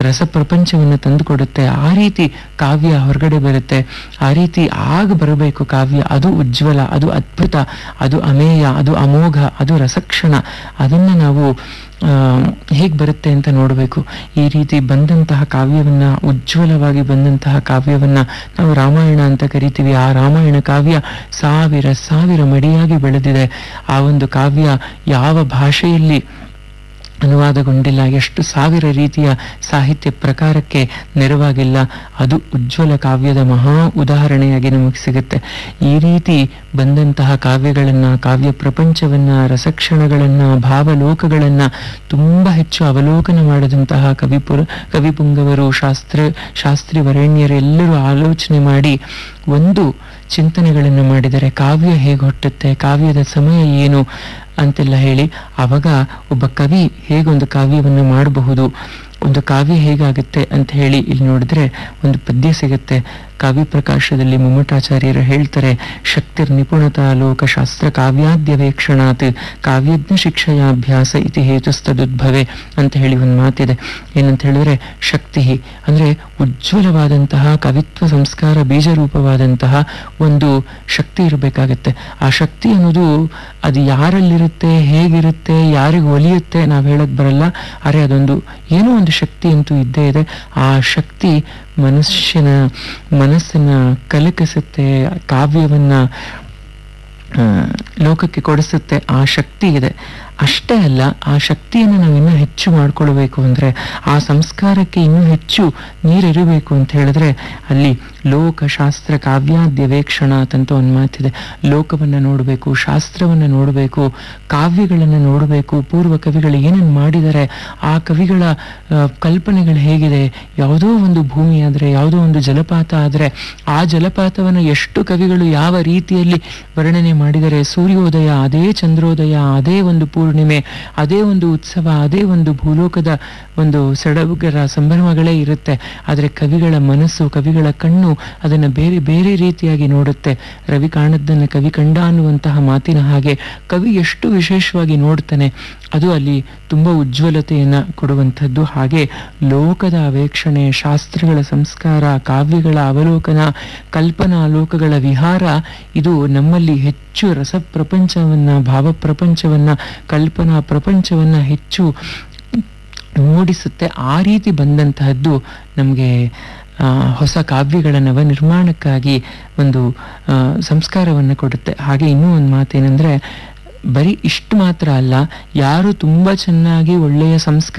ರಸ ಪ್ರಪಂಚವನ್ನು ತಂದುಕೊಡುತ್ತೆ. ಆ ರೀತಿ ಕಾವ್ಯ ಹೊರಗಡೆ ಬರುತ್ತೆ. ಆ ರೀತಿ ಆಗ ಬರಬೇಕು ಕಾವ್ಯ. ಅದು ಉಜ್ವಲ, ಅದು ಅದ್ಭುತ, ಅದು ಅಮೇಯ, ಅದು ಅಮೋಘ, ಅದು ರಸಕ್ಷಣ. ಅದನ್ನು ನಾವು ಹೇಗೆ ಬರುತ್ತೆ ಅಂತ ನೋಡಬೇಕು. ಈ ರೀತಿ ಬಂದಂತಹ ಕಾವ್ಯವನ್ನ, ಉಜ್ವಲವಾಗಿ ಬಂದಂತಹ ಕಾವ್ಯವನ್ನ ನಾವು ರಾಮಾಯಣ ಅಂತ ಕರಿತೀವಿ. ಆ ರಾಮಾಯಣ ಕಾವ್ಯ ಸಾವಿರ ಸಾವಿರ ಮಡಿಯಾಗಿ ಬೆಳೆದಿದೆ. ಆ ಒಂದು ಕಾವ್ಯ ಯಾವ ಭಾಷೆಯಲ್ಲಿ ಅನುವಾದಗೊಂಡಿಲ್ಲ, ಎಷ್ಟು ಸಾವಿರ ರೀತಿಯ ಸಾಹಿತ್ಯ ಪ್ರಕಾರಕ್ಕೆ ನೆರವಾಗಿಲ್ಲ. ಅದು ಉಜ್ವಲ ಕಾವ್ಯದ ಮಹಾ ಉದಾಹರಣೆಯಾಗಿ ನಮಗೆ ಸಿಗುತ್ತೆ. ಈ ರೀತಿ ಬಂದಂತಹ ಕಾವ್ಯಗಳನ್ನ, ಕಾವ್ಯ ಪ್ರಪಂಚವನ್ನ, ರಸಕ್ಷಣಗಳನ್ನ, ಭಾವಲೋಕಗಳನ್ನ ತುಂಬ ಹೆಚ್ಚು ಅವಲೋಕನ ಮಾಡಿದಂತಹ ಕವಿಪುಂಗವರು, ಶಾಸ್ತ್ರಿ ವರೇಣ್ಯರೆಲ್ಲರೂ ಆಲೋಚನೆ ಮಾಡಿ ಒಂದು ಚಿಂತನೆಗಳನ್ನು ಮಾಡಿದರೆ ಕಾವ್ಯ ಹೇಗೆ ಹುಟ್ಟುತ್ತೆ, ಕಾವ್ಯದ ಸಮಯ ಏನು ಅಂತೆಲ್ಲ ಹೇಳಿ, ಆವಾಗ ಒಬ್ಬ ಕವಿ ಹೇಗೊಂದು ಕಾವ್ಯವನ್ನು ಮಾಡಬಹುದು, ಒಂದು ಕಾವ್ಯ ಹೇಗಾಗುತ್ತೆ ಅಂತ ಹೇಳಿ ಇಲ್ಲಿ ನೋಡಿದ್ರೆ ಒಂದು ಪದ್ಯ ಸಿಗುತ್ತೆ. ಕಾವ್ಯ ಪ್ರಕಾಶದಲ್ಲಿ ಮಮ್ಮಟಾಚಾರ್ಯರು ಹೇಳ್ತಾರೆ, ಶಕ್ತಿರ್ ನಿಪುಣತಾ ಲೋಕಶಾಸ್ತ್ರ ಕಾವ್ಯಾದ್ಯವೇಕ್ಷಣಾತ್ ಕಾವ್ಯಜ್ಞ ಶಿಕ್ಷಯಾಭ್ಯಾಸ ಇತಿ ಹೇತುಸ್ತದುದ್ಭವೆ ಅಂತ ಹೇಳಿ ಒಂದು ಮಾತಿದೆ. ಏನಂತ ಹೇಳಿದ್ರೆ, ಶಕ್ತಿ ಅಂದ್ರೆ ಉಜ್ವಲವಾದಂತಹ ಕವಿತ್ವ ಸಂಸ್ಕಾರ ಬೀಜರೂಪವಾದಂತಹ ಒಂದು ಶಕ್ತಿ ಇರಬೇಕಾಗತ್ತೆ. ಆ ಶಕ್ತಿ ಅನ್ನೋದು ಅದು ಯಾರಲ್ಲಿರುತ್ತೆ, ಹೇಗಿರುತ್ತೆ, ಯಾರಿಗೆ ಒಲಿಯುತ್ತೆ ನಾವು ಹೇಳಕ್ ಬರಲ್ಲ. ಅರೆ ಅದೊಂದು ಏನೋ ಒಂದು ಶಕ್ತಿ ಅಂತೂ ಇದ್ದೇ ಇದೆ. ಆ ಶಕ್ತಿ ಮನುಷ್ಯನ ಮನಸ್ಸನ್ನ ಕಲಕಿಸುತ್ತೆ, ಕಾವ್ಯವನ್ನ ಲೋಕಕ್ಕೆ ಕೊಡಿಸುತ್ತೆ. ಆ ಶಕ್ತಿ ಇದೆ. ಅಷ್ಟೇ ಅಲ್ಲ, ಆ ಶಕ್ತಿಯನ್ನು ನಾವು ಇನ್ನೂ ಹೆಚ್ಚು ಮಾಡ್ಕೊಳ್ಬೇಕು ಅಂದ್ರೆ, ಆ ಸಂಸ್ಕಾರಕ್ಕೆ ಇನ್ನೂ ಹೆಚ್ಚು ನೀರಿರಬೇಕು ಅಂತ ಹೇಳಿದ್ರೆ, ಅಲ್ಲಿ ಲೋಕ ಶಾಸ್ತ್ರ ಕಾವ್ಯಾದ್ಯವೇಕ್ಷಣ ಅಂತ ಒಂದು ಮಾತಿದೆ. ಲೋಕವನ್ನ ನೋಡಬೇಕು, ಶಾಸ್ತ್ರವನ್ನ ನೋಡಬೇಕು, ಕಾವ್ಯಗಳನ್ನು ನೋಡಬೇಕು, ಪೂರ್ವ ಕವಿಗಳು ಏನೇನು ಮಾಡಿದರೆ, ಆ ಕವಿಗಳ ಕಲ್ಪನೆಗಳು ಹೇಗಿದೆ. ಯಾವುದೋ ಒಂದು ಭೂಮಿ ಆದರೆ, ಯಾವುದೋ ಒಂದು ಜಲಪಾತ ಆದರೆ, ಆ ಜಲಪಾತವನ್ನು ಎಷ್ಟು ಕವಿಗಳು ಯಾವ ರೀತಿಯಲ್ಲಿ ವರ್ಣನೆ ಮಾಡಿದರೆ, ಸೂರ್ಯೋದಯ, ಅದೇ ಚಂದ್ರೋದಯ, ಅದೇ ಒಂದು ಪೂರ್ಣಿಮೆ, ಅದೇ ಒಂದು ಉತ್ಸವ, ಅದೇ ಒಂದು ಭೂಲೋಕದ ಒಂದು ಸಡಗರ ಸಂಭ್ರಮಗಳೇ ಇರುತ್ತೆ. ಆದರೆ ಕವಿಗಳ ಮನಸ್ಸು, ಕವಿಗಳ ಕಣ್ಣು ಅದನ್ನು ಬೇರೆ ಬೇರೆ ರೀತಿಯಾಗಿ ನೋಡುತ್ತೆ. ರವಿ ಕಾಣದ್ದನ್ನು ಕವಿ ಕಂಡ ಅನ್ನುವಂತಹ ಮಾತಿನ ಹಾಗೆ ಕವಿ ಎಷ್ಟು ವಿಶೇಷವಾಗಿ ನೋಡ್ತಾನೆ, ಅದು ಅಲ್ಲಿ ತುಂಬಾ ಉಜ್ವಲತೆಯನ್ನ ಕೊಡುವಂಥದ್ದು. ಹಾಗೆ ಲೋಕದ ಅವೇಕ್ಷಣೆ, ಶಾಸ್ತ್ರಗಳ ಸಂಸ್ಕಾರ, ಕಾವ್ಯಗಳ ಅವಲೋಕನ, ಕಲ್ಪನಾ ಲೋಕಗಳ ವಿಹಾರ, ಇದು ನಮ್ಮಲ್ಲಿ ಹೆಚ್ಚು ರಸ ಪ್ರಪಂಚವನ್ನ, ಭಾವ ಪ್ರಪಂಚವನ್ನ, ಕಲ್ಪನಾ ಪ್ರಪಂಚವನ್ನ ಹೆಚ್ಚು ಮೂಡಿಸುತ್ತೆ. ಆ ರೀತಿ ಬಂದಂತಹದ್ದು ನಮಗೆ ಹೊಸ ಕಾವ್ಯಗಳ ನವ ನಿರ್ಮಾಣಕ್ಕಾಗಿ ಒಂದು ಸಂಸ್ಕಾರವನ್ನು ಕೊಡುತ್ತೆ. ಹಾಗೆ ಇನ್ನೂ ಒಂದು ಮಾತೇನೆಂದ್ರೆ, ಬರೀ ಇಷ್ಟು ಮಾತ್ರ ಅಲ್ಲ, ಯಾರು ತುಂಬಾ ಚೆನ್ನಾಗಿ ಒಳ್ಳೆಯ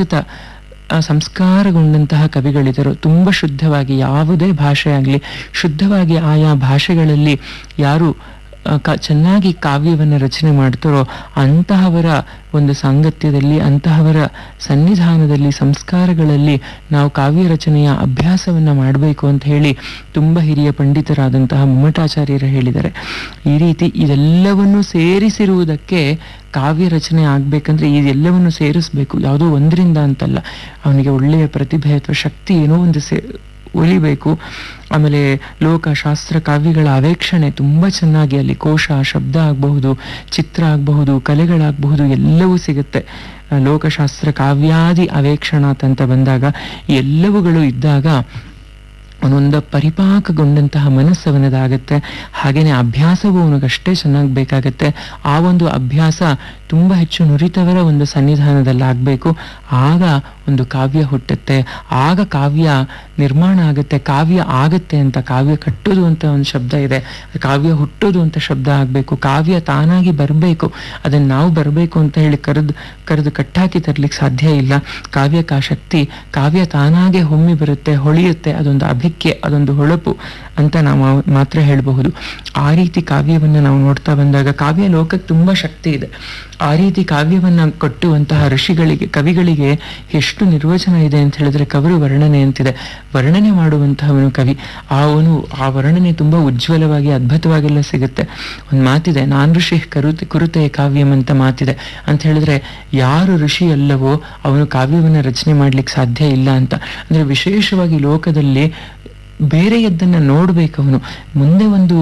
ಸಂಸ್ಕಾರಗೊಂಡಂತಹ ಕವಿಗಳಿದರು, ತುಂಬಾ ಶುದ್ಧವಾಗಿ ಯಾವುದೇ ಭಾಷೆ ಆಗಲಿ ಶುದ್ಧವಾಗಿ ಆಯಾ ಭಾಷೆಗಳಲ್ಲಿ ಯಾರು ಚೆನ್ನಾಗಿ ಕಾವ್ಯವನ್ನು ರಚನೆ ಮಾಡ್ತಾರೋ ಅಂತಹವರ ಒಂದು ಸಾಂಗತ್ಯದಲ್ಲಿ, ಅಂತಹವರ ಸನ್ನಿಧಾನದಲ್ಲಿ, ಸಂಸ್ಕಾರಗಳಲ್ಲಿ ನಾವು ಕಾವ್ಯ ರಚನೆಯ ಅಭ್ಯಾಸವನ್ನ ಮಾಡಬೇಕು ಅಂತ ಹೇಳಿ ತುಂಬಾ ಹಿರಿಯ ಪಂಡಿತರಾದಂತಹ ಮಮ್ಮಟಾಚಾರ್ಯರು ಹೇಳಿದ್ದಾರೆ. ಈ ರೀತಿ ಇದೆಲ್ಲವನ್ನು ಸೇರಿಸಿರುವುದಕ್ಕೆ ಕಾವ್ಯ ರಚನೆ ಆಗ್ಬೇಕಂದ್ರೆ ಇದೆಲ್ಲವನ್ನು ಸೇರಿಸ್ಬೇಕು, ಯಾವುದೋ ಒಂದರಿಂದ ಅಂತಲ್ಲ. ಅವನಿಗೆ ಒಳ್ಳೆಯ ಪ್ರತಿಭೆ ಅಥವಾ ಶಕ್ತಿ ಏನೋ ಒಂದು ಒಲಿಬೇಕು. ಆಮೇಲೆ ಲೋಕ ಶಾಸ್ತ್ರ ಕಾವ್ಯಗಳ ಅವೇಕ್ಷಣೆ ತುಂಬಾ ಚೆನ್ನಾಗಿ, ಅಲ್ಲಿ ಕೋಶ, ಶಬ್ದ ಆಗಬಹುದು, ಚಿತ್ರ ಆಗಬಹುದು, ಕಲೆಗಳಾಗಬಹುದು, ಎಲ್ಲವೂ ಸಿಗುತ್ತೆ. ಲೋಕಶಾಸ್ತ್ರ ಕಾವ್ಯಾದಿ ಅವೇಕ್ಷಣ ಅಂತ ಬಂದಾಗ ಎಲ್ಲವುಗಳು ಇದ್ದಾಗ ಅವನೊಂದು ಪರಿಪಾಕಗೊಂಡಂತಹ ಮನಸ್ಸವನದಾಗತ್ತೆ. ಹಾಗೇನೆ ಅಭ್ಯಾಸವೂ ಅವನಿಗಷ್ಟೇ ಚೆನ್ನಾಗಿ ಬೇಕಾಗತ್ತೆ. ಆ ಒಂದು ಅಭ್ಯಾಸ ತುಂಬ ಹೆಚ್ಚು ನುರಿತವರ ಒಂದು ಸನ್ನಿಧಾನದಲ್ಲಿ ಆಗಬೇಕು. ಆಗ ಒಂದು ಕಾವ್ಯ ಹುಟ್ಟುತ್ತೆ, ಆಗ ಕಾವ್ಯ ನಿರ್ಮಾಣ ಆಗುತ್ತೆ. ಕಾವ್ಯ ಆಗತ್ತೆ ಅಂತ, ಕಾವ್ಯ ಕಟ್ಟೋದು ಅಂತ ಒಂದು ಶಬ್ದ ಇದೆ, ಕಾವ್ಯ ಹುಟ್ಟೋದು ಅಂತ ಶಬ್ದ ಆಗಬೇಕು. ಕಾವ್ಯ ತಾನಾಗಿ ಬರಬೇಕು, ಅದನ್ನು ನಾವು ಬರಬೇಕು ಅಂತ ಹೇಳಿ ಕರೆದು ಕಟ್ಟಾಕಿ ತರ್ಲಿಕ್ಕೆ ಸಾಧ್ಯ ಇಲ್ಲ. ಕಾವ್ಯಕ್ಕೆ ಆ ಶಕ್ತಿ, ಕಾವ್ಯ ತಾನಾಗೆ ಹೊಮ್ಮಿ ಬರುತ್ತೆ, ಹೊಳೆಯುತ್ತೆ. ಅದೊಂದು ಅಭಿಕ್ಕೆ, ಅದೊಂದು ಹೊಳಪು ಅಂತ ನಾವು ಮಾತ್ರ ಹೇಳಬಹುದು. ಆ ರೀತಿ ಕಾವ್ಯವನ್ನು ನಾವು ನೋಡ್ತಾ ಬಂದಾಗ ಕಾವ್ಯ ಲೋಕಕ್ಕೆ ತುಂಬಾ ಶಕ್ತಿ ಇದೆ. ಆ ರೀತಿ ಕಾವ್ಯವನ್ನ ಕಟ್ಟುವಂತಹ ಋಷಿಗಳಿಗೆ, ಕವಿಗಳಿಗೆ ಎಷ್ಟು ನಿರ್ವಚನ ಇದೆ ಅಂತ ಹೇಳಿದ್ರೆ, ಕವರು ವರ್ಣನೆ ಅಂತಿದೆ. ವರ್ಣನೆ ಮಾಡುವಂತಹವನು ಕವಿ. ಅವನು ಆ ವರ್ಣನೆ ತುಂಬಾ ಉಜ್ವಲವಾಗಿ, ಅದ್ಭುತವಾಗೆಲ್ಲ ಸಿಗುತ್ತೆ. ಒಂದು ಮಾತಿದೆ, ನಾನ್ ಋಷಿ ಕುರುತೆ ಕಾವ್ಯಂ ಅಂತ ಮಾತಿದೆ. ಅಂತ ಹೇಳಿದ್ರೆ, ಯಾರು ಋಷಿ ಅಲ್ಲವೋ ಅವನು ಕಾವ್ಯವನ್ನು ರಚನೆ ಮಾಡ್ಲಿಕ್ಕೆ ಸಾಧ್ಯ ಇಲ್ಲ ಅಂತ. ಅಂದ್ರೆ ವಿಶೇಷವಾಗಿ ಲೋಕದಲ್ಲಿ ಬೇರೆಯದ್ದನ್ನ ನೋಡ್ಬೇಕು ಅವನು. ಮುಂದೆ ಒಂದು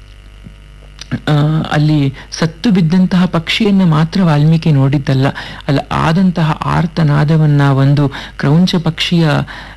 ಅಲ್ಲಿ ಸತ್ತು ಬಿದ್ದಂತಹ ಪಕ್ಷಿಯನ್ನ ಮಾತ್ರ ವಾಲ್ಮೀಕಿ ನೋಡಿದ್ದಲ್ಲ, ಅಲ್ಲ ಆದಂತಹ ಆರ್ತನಾದವನ್ನ, ಒಂದು ಕ್ರೌಂಚ ಪಕ್ಷಿಯ